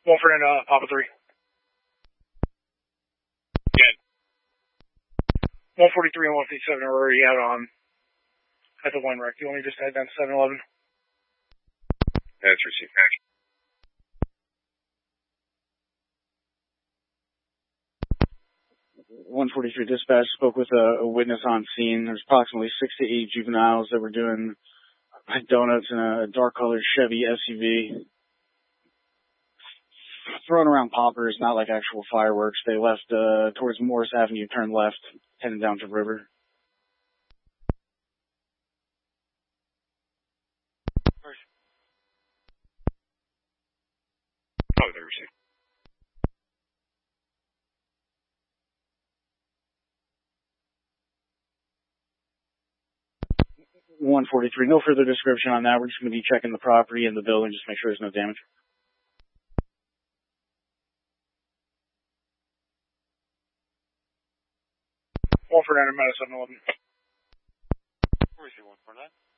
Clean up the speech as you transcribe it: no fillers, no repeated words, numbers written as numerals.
One for Papa 3. Yeah. 143 and 157 are already out on at the one wreck. You only just head down to 7-Eleven. That's received. 143 dispatch spoke with a witness on scene. There's approximately 6 to 8 juveniles that were doing donuts in a dark-colored Chevy SUV, throwing around poppers, not like actual fireworks. They left towards Morris Avenue, turned left, heading down to River. Oh, they're received. 143. No further description on that. We're just going to be checking the property and the building, just to make sure there's no damage. One for 9 at 7-Eleven. Where is he? 149?